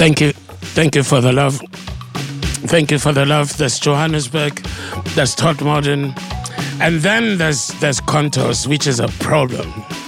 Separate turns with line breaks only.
Thank you. Thank you for the love. Thank you for the love. There's Johannesburg, there's Todmorden, and then there's Contos, which is a problem.